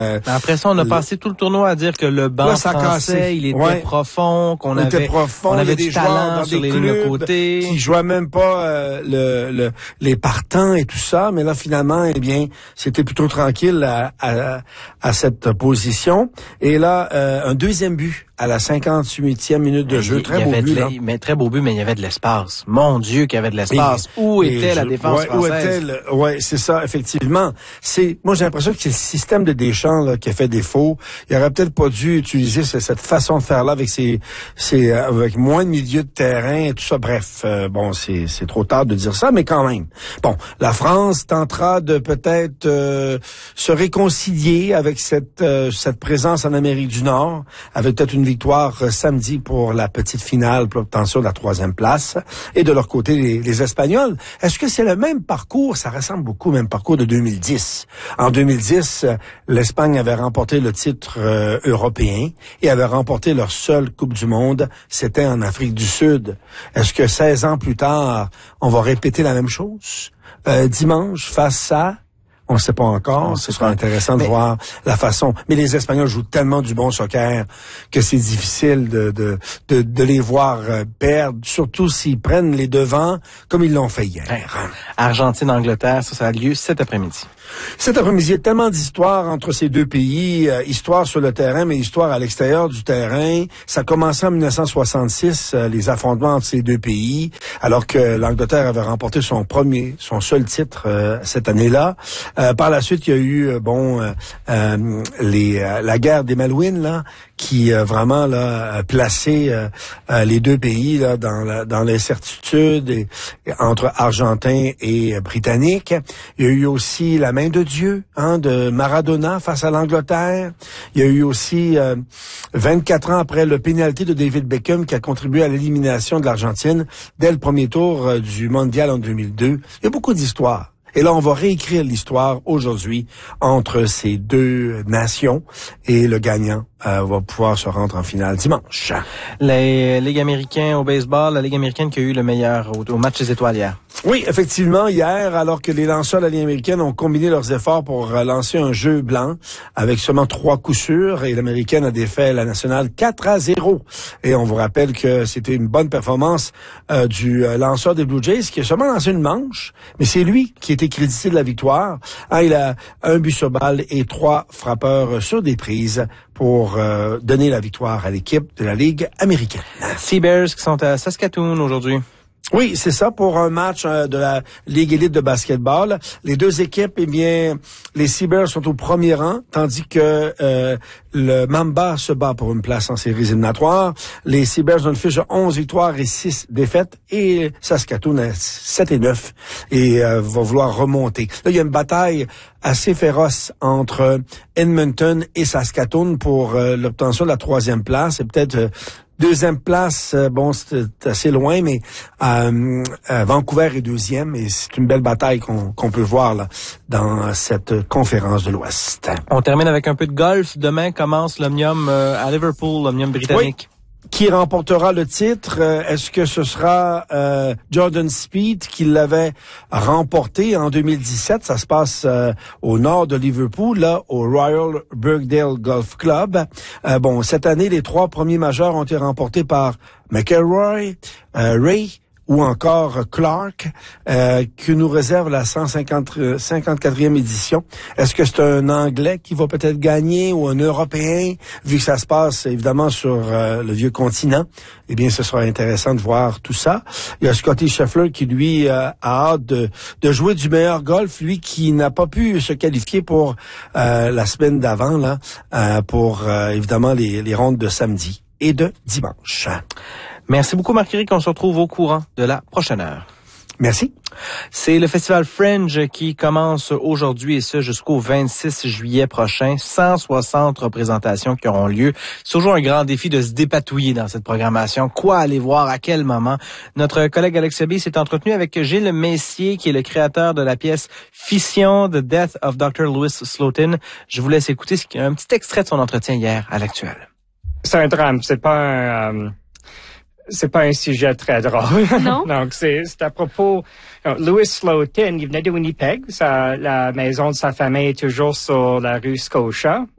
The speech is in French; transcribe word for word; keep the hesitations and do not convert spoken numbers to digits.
Après ça, on a le... passé tout le tournoi à dire que le banc là, ça français, cassé. il était ouais. profond, qu'on on avait, était profond, on avait il y a du des joueurs talent dans sur des les lignes de clubs côté. qui jouaient même pas euh, le, le, les partants et tout ça. Mais là, finalement, eh bien, c'était plutôt tranquille à, à, à cette position. Et là, euh, un deuxième but à la cinquante-huitième minute de jeu. Très beau but, là. Mais très beau but, mais il y avait de l'espace. Mon Dieu, qu'il y avait de l'espace. Et, où et était je, la défense ouais, française? Où était le, ouais, c'est ça, effectivement. C'est, moi, j'ai l'impression que c'est le système de Deschamps, là, qui a fait défaut. Il aurait peut-être pas dû utiliser ce, cette façon de faire là avec ses, ses, avec moins de milieu de terrain et tout ça. Bref, euh, bon, c'est, c'est trop tard de dire ça, mais quand même. Bon, la France tentera de peut-être euh, se réconcilier avec cette, euh, cette présence en Amérique du Nord, avec peut-être une victoire euh, samedi pour la petite finale pour l'obtention de la troisième place. Et de leur côté, les, les Espagnols. Est-ce que c'est le même parcours? Ça ressemble beaucoup au même parcours de deux mille dix. En deux mille dix, euh, l'Espagne avait remporté le titre euh, européen et avait remporté leur seule Coupe du Monde. C'était en Afrique du Sud. Est-ce que seize ans plus tard, on va répéter la même chose? Euh, dimanche, face à... On ne sait pas encore. Ce sera intéressant de mais... voir la façon. Mais les Espagnols jouent tellement du bon soccer que c'est difficile de, de, de, de les voir perdre, surtout s'ils prennent les devants comme ils l'ont fait hier. Argentine-Angleterre, ça, ça a lieu cet après-midi. Cet après-midi, il y a tellement d'histoires entre ces deux pays, euh, histoire sur le terrain, mais histoire à l'extérieur du terrain. Ça a commencé en dix-neuf soixante-six, euh, les affrontements entre ces deux pays, alors que l'Angleterre avait remporté son premier, son seul titre euh, cette année-là. Euh, par la suite, il y a eu, euh, bon, euh, euh, les, euh, la guerre des Malouines, là, qui euh, vraiment là a placé euh, euh, les deux pays là dans la, dans l'incertitude et, et entre Argentins et euh, Britanniques. Il y a eu aussi la main de Dieu, hein, de Maradona face à l'Angleterre. Il y a eu aussi euh, vingt-quatre ans après le pénalty de David Beckham qui a contribué à l'élimination de l'Argentine dès le premier tour euh, du Mondial en deux mille deux. Il y a beaucoup d'histoires. Et là, on va réécrire l'histoire aujourd'hui entre ces deux nations et le gagnant euh, va pouvoir se rendre en finale dimanche. Les Ligues américaines au baseball, la Ligue américaine qui a eu le meilleur au, au match des étoiles hier. Oui, effectivement, hier, alors que les lanceurs de la Ligue américaine ont combiné leurs efforts pour lancer un jeu blanc avec seulement trois coups sûrs, et l'américaine a défait la nationale quatre à zéro. Et on vous rappelle que c'était une bonne performance euh, du euh, lanceur des Blue Jays qui a seulement lancé une manche, mais c'est lui qui était crédité de la victoire. Ah, il a un but sur balle et trois frappeurs sur des prises pour euh, donner la victoire à l'équipe de la Ligue américaine. Sea Bears qui sont à Saskatoon aujourd'hui. Oui, c'est ça, pour un match euh, de la Ligue élite de basketball. Les deux équipes, eh bien, les Sea Bears sont au premier rang, tandis que euh, le Mamba se bat pour une place en séries éliminatoires. Les Sea Bears ont une fiche de onze victoires et six défaites, et Saskatoon a sept et neuf et euh, va vouloir remonter. Là, il y a une bataille assez féroce entre Edmonton et Saskatoon pour euh, l'obtention de la troisième place, et peut-être... Euh, Deuxième place, euh, bon, c'est assez loin, mais euh, euh, Vancouver est deuxième, et c'est une belle bataille qu'on, qu'on peut voir là dans cette conférence de l'Ouest. On termine avec un peu de golf. Demain commence l'Omnium euh, à Liverpool, l'Omnium britannique. Oui. Qui remportera le titre? Est-ce que ce sera euh, Jordan Spieth qui l'avait remporté en deux mille dix-sept? Ça se passe euh, au nord de Liverpool, là, au Royal Birkdale Golf Club. Euh, bon, cette année, les trois premiers majeurs ont été remportés par McIlroy, euh, Ray ou encore Clark, euh, que nous réserve la cent cinquante-quatrième édition. Est-ce que c'est un Anglais qui va peut-être gagner ou un Européen, vu que ça se passe évidemment sur euh, le vieux continent? Eh bien, ce sera intéressant de voir tout ça. Il y a Scotty Scheffler qui, lui, euh, a hâte de, de jouer du meilleur golf, lui qui n'a pas pu se qualifier pour euh, la semaine d'avant, là, euh, pour euh, évidemment les, les rondes de samedi et de dimanche. Merci beaucoup, Marc-Éric. On se retrouve au courant de la prochaine heure. Merci. C'est le Festival Fringe qui commence aujourd'hui, et ce jusqu'au vingt-six juillet prochain. cent soixante représentations qui auront lieu. C'est toujours un grand défi de se dépatouiller dans cette programmation. Quoi aller voir, à quel moment? Notre collègue Alexia B s'est entretenu avec Gilles Messier, qui est le créateur de la pièce Fission, The Death of docteur Louis Slotin. Je vous laisse écouter un petit extrait de son entretien hier à l'Actuel. C'est un drame, c'est pas un... Euh... C'est pas un sujet très drôle. Non. Donc, c'est, c'est à propos... Louis Slotin, il venait de Winnipeg. Sa, la maison de sa famille est toujours sur la rue Scotia.